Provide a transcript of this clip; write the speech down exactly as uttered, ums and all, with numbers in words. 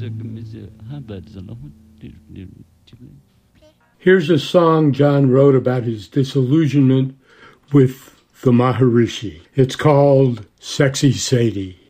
Here's a song John wrote about his disillusionment with the Maharishi. It's called Sexy Sadie.